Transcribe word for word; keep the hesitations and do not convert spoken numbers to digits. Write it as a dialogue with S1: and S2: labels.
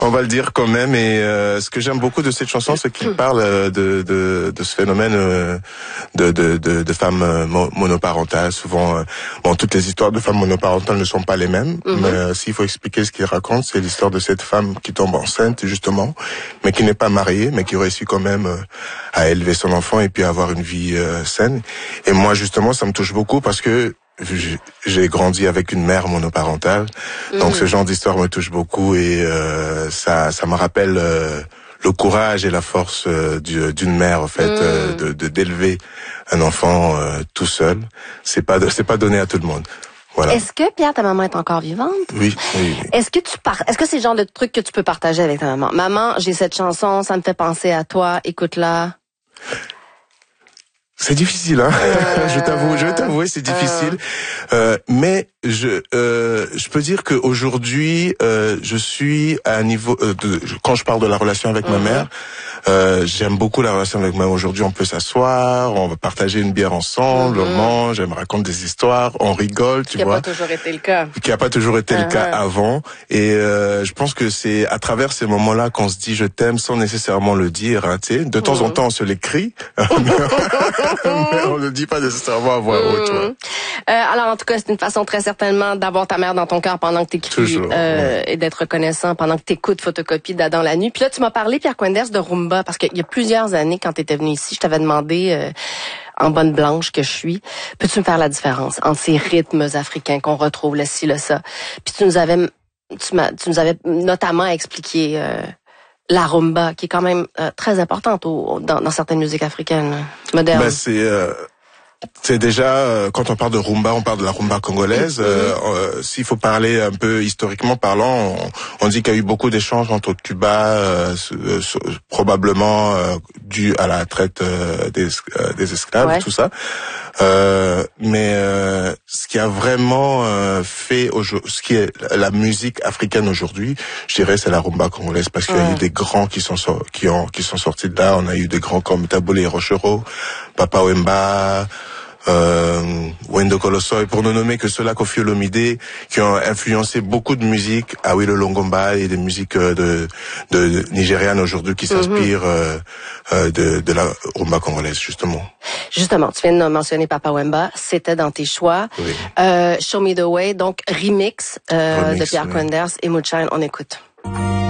S1: On va le dire quand même. Et euh, ce que j'aime beaucoup de cette chanson, c'est qu'il parle de, de, de ce phénomène euh, de, de, de, de femmes euh, monoparentales. Souvent, euh, bon, toutes les histoires de femmes monoparentales ne sont pas les mêmes. Mm-hmm. Mais euh, s'il faut expliquer ce qu'il raconte, c'est l'histoire de cette femme qui tombe enceinte, justement, mais qui n'est pas mariée, mais qui réussit quand même euh, à élever son enfant et puis à avoir une vie euh, saine. Et moi, justement, ça me touche beaucoup parce que j'ai grandi avec une mère monoparentale, mmh. donc ce genre d'histoire me touche beaucoup et euh, ça, ça me rappelle euh, le courage et la force euh, d'une mère, en fait, mmh. euh, de, de d'élever un enfant euh, tout seul. C'est pas, c'est pas donné à tout le monde. Voilà.
S2: Est-ce que Pierre, ta maman est encore vivante?
S1: Oui, oui, oui.
S2: Est-ce que tu par... Est-ce que c'est le genre de truc que tu peux partager avec ta maman? Maman, j'ai cette chanson, ça me fait penser à toi, écoute-la.
S1: C'est difficile, hein. Euh... je t'avoue, je vais t'avouer, c'est difficile. Euh... Euh, mais je, euh, je peux dire qu'aujourd'hui, euh, je suis à un niveau. Euh, de, quand je parle de la relation avec mm-hmm. ma mère, euh, j'aime beaucoup la relation avec ma mère. Aujourd'hui, on peut s'asseoir, on va partager une bière ensemble, mm-hmm. on mange, elle me raconte des histoires, on rigole, tu
S2: qui
S1: vois.
S2: Qui n'a pas toujours été le cas.
S1: Qui n'a pas toujours été uh-huh. le cas avant. Et euh, je pense que c'est à travers ces moments-là qu'on se dit je t'aime sans nécessairement le dire. Hein, tu sais. De temps mm-hmm. en temps, on se l'écrit, mais on ne le dit pas nécessairement à voix haute. Mm-hmm. Tu vois.
S2: Euh, alors, en tout cas, c'est une façon très certainement d'avoir ta mère dans ton cœur pendant que t'écris euh, ouais. et d'être reconnaissant pendant que t'écoutes Photocopie d'Adam Lanoux. Puis là, tu m'as parlé, Pierre Quenders, de rumba, parce qu'il y a plusieurs années, quand t'étais venu ici, je t'avais demandé, euh, en bonne blanche que je suis, peux-tu me faire la différence entre ces rythmes africains qu'on retrouve, le ci, le ça? Puis tu nous avais, tu, m'as, tu nous avais notamment expliqué euh, la rumba, qui est quand même euh, très importante au, dans, dans certaines musiques africaines modernes.
S1: Ben, c'est... Euh... C'est déjà, euh, quand on parle de rumba, on parle de la rumba congolaise. Mm-hmm. Euh, euh, s'il faut parler un peu historiquement parlant, on, on dit qu'il y a eu beaucoup d'échanges entre Cuba, euh, euh, probablement euh, dû à la traite euh, des, euh, des esclaves, ouais. tout ça. Euh, mais euh, ce qui a vraiment euh, fait, ce qui est la musique africaine aujourd'hui, je dirais, c'est la rumba congolaise, parce qu'il ouais. y a eu des grands qui sont qui ont qui sont sortis de là. On a eu des grands comme Taboulé Rochereau, Papa Wemba. Euh, Wendo Colosoy, pour ne nommer que ceux-là, Koffi Olomide, qui ont influencé beaucoup de musique, Awilo Longomba et des musiques de, de, de nigérianes aujourd'hui qui s'inspirent mm-hmm. euh, de, de la rumba congolaise, justement.
S2: Justement, tu viens de mentionner Papa Wemba, c'était dans tes choix.
S1: Oui.
S2: Euh, Show Me the Way, donc remix, euh,
S1: remix
S2: de Pierre
S1: oui.
S2: Quenders et Moonshine, on écoute.